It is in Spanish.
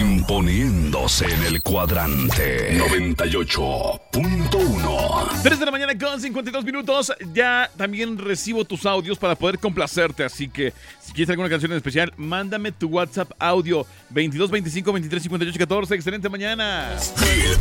Imponiéndose en el cuadrante 98.1. 3 de la mañana con 52 minutos. Ya también recibo tus audios para poder complacerte. Así que si quieres alguna canción en especial, mándame tu WhatsApp audio 22 25 23 58 14. Excelente mañana. Hit